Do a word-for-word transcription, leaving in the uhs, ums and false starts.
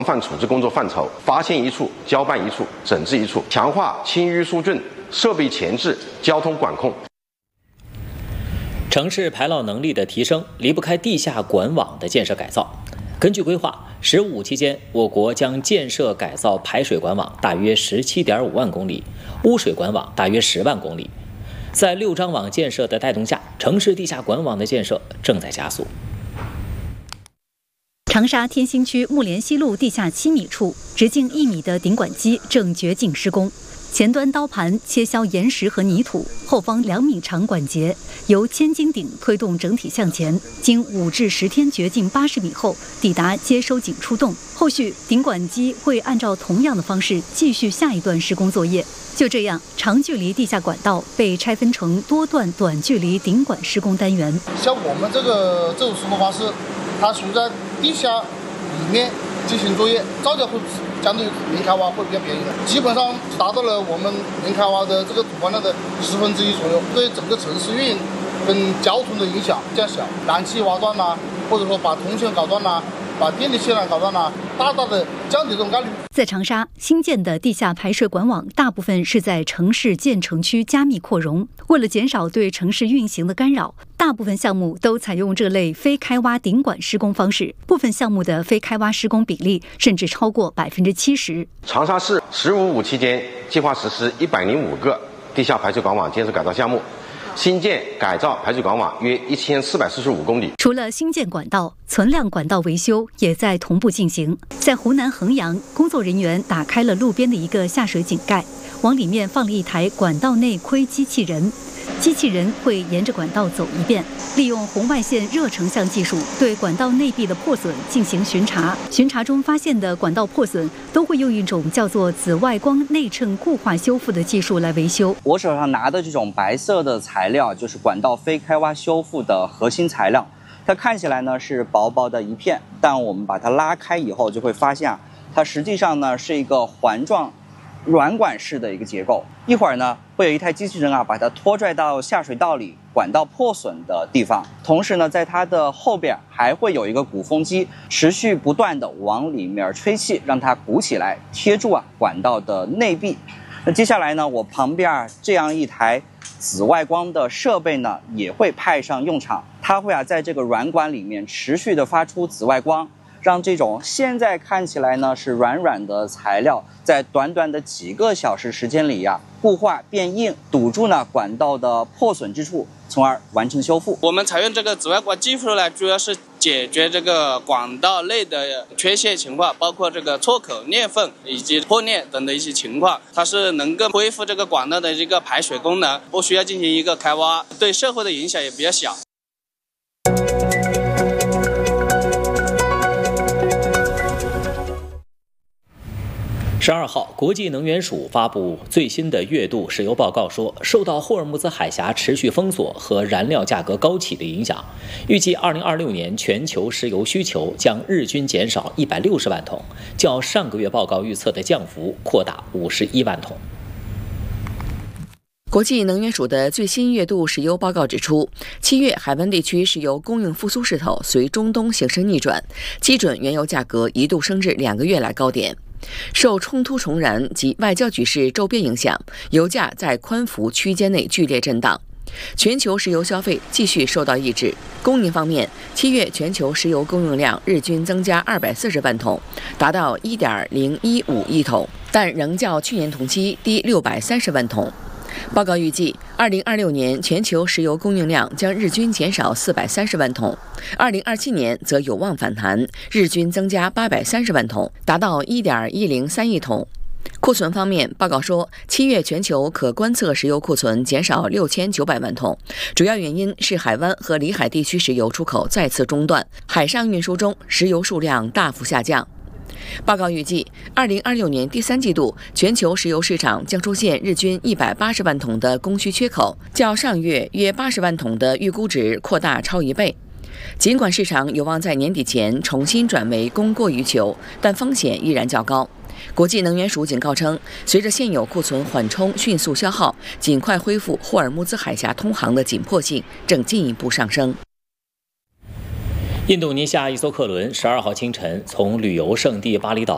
泛处置工作范畴，发现一处交办一处，整治一处，强化清淤疏浚、设备前置、交通管控。 城市排涝能力的提升离不开地下管网的建设改造。根据规划，“十五”期间，我国将建设改造排水管网大约十七点五万公里，污水管网大约十万公里。在六张网建设的带动下，城市地下管网的建设正在加速。 长沙天心区木莲西路地下七米处，直径一米的顶管机正掘进施工。前端刀盘切削岩石和泥土，后方两米长管节由千斤顶推动整体向前，经五至十天掘进八十米后，抵达接收井出洞。后续顶管机会按照同样的方式继续下一段施工作业。就这样，长距离地下管道被拆分成多段短距离顶管施工单元。 像我们这个这种施工方式，它属于在地下里面进行作业，造价会相对于零开挖会比较便宜的，基本上达到了我们零开挖的这个土管量的十分之一左右，对整个城市运营跟交通的影响较小。燃气挖断啦，或者说把铜线搞断啦，把电力线缆搞断啦，大大的降低这种概率。 在长沙新建的地下排水管网，大部分是在城市建成区加密扩容。为了减少对城市运行的干扰，大部分项目都采用这类非开挖顶管施工方式，部分项目的非开挖施工比例甚至超过百分之七十。 长沙市“十五五”期间计划实施一百零五个地下排水管网建设改造项目。新建改造排水管网约一千四百四十五公里。 除了新建管道，存量管道维修也在同步进行。在湖南衡阳，工作人员打开了路边的一个下水井盖，往里面放了一台管道内窥机器人。机器人会沿着管道走一遍，利用红外线热成像技术对管道内壁的破损进行巡查。巡查中发现的管道破损都会用一种叫做紫外光内衬固化修复的技术来维修。 我手上拿的这种白色的材料就是管道非开挖修复的核心材料，它看起来呢是薄薄的一片，但我们把它拉开以后就会发现，它实际上呢是一个环状软管式的一个结构。一会儿呢会有一台机器人啊把它拖拽到下水道里管道破损的地方，同时呢在它的后边还会有一个鼓风机持续不断的往里面吹气，让它鼓起来贴住啊管道的内壁。那接下来呢我旁边这样一台紫外光的设备呢也会派上用场，它会啊在这个软管里面持续的发出紫外光，让这种现在看起来呢是软软的材料，在短短的几个小时时间里呀、啊，固化变硬，堵住呢管道的破损之处，从而完成修复。 我们采用这个紫外光技术呢，主要是解决这个管道内的缺陷情况，包括这个错口、裂缝以及破裂等的一些情况，它是能够恢复这个管道的一个排水功能，不需要进行一个开挖，对社会的影响也比较小。 十二号，国际能源署发布最新的月度石油报告说，受到霍尔木兹海峡持续封锁和燃料价格高企的影响，预计二零二六年全球石油需求将日均减少一百六十万桶，较上个月报告预测的降幅扩大五十一万桶。 国际能源署的最新月度石油报告指出，七月海湾地区石油供应复苏势头随中东形势逆转，基准原油价格一度升至两个月来高点。受冲突重燃及外交局势周边影响，油价在宽幅区间内剧烈震荡。全球石油消费继续受到抑制。供应方面，七月全球石油供应量日均增加二百四十万桶，达到一点零一五亿桶，但仍较去年同期低六百三十万桶。报告预计，二零二六年全球石油供应量将日均减少四百三十万桶，二零二七年则有望反弹，日均增加八百三十万桶，达到一点一零三亿桶。库存方面，报告说，七月全球可观测石油库存减少六千九百万桶，主要原因是海湾和里海地区石油出口再次中断，海上运输中石油数量大幅下降。报告预计，二零二六年第三季度全球石油市场将出现日均一百八十万桶的供需缺口，较上月约八十万桶的预估值扩大超一倍。尽管市场有望在年底前重新转为供过于求，但风险依然较高。国际能源署警告称，随着现有库存缓冲迅速消耗，尽快恢复霍尔木兹海峡通航的紧迫性正进一步上升。 印度尼西亚一艘客轮十二号清晨从旅游胜地巴厘岛